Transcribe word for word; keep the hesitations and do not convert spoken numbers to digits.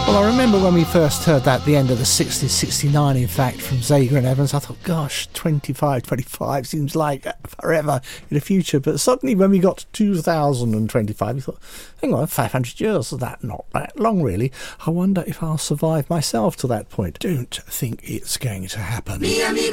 Well, I remember when we first heard that, the end of the sixties, sixty-nine in fact, from Zager and Evans, I thought, gosh, twenty-five, twenty-five seems like forever in the future. But suddenly when we got to two thousand twenty-five, we thought, hang on, five hundred years, is that not that long really? I wonder if I'll survive myself to that point. Don't think it's going to happen.